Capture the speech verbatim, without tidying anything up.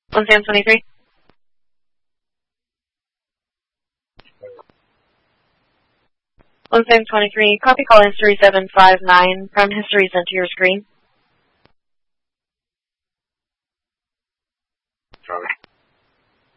One Sam twenty-three. One Sam twenty-three. Copy call history seven five nine. From history sent to your screen.